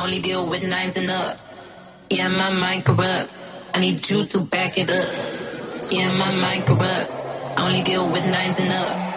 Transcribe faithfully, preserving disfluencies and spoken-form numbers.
I only deal with nines and up. Yeah, my mind corrupt. I need you to back it up. Yeah, my mind corrupt. I only deal with nines and up.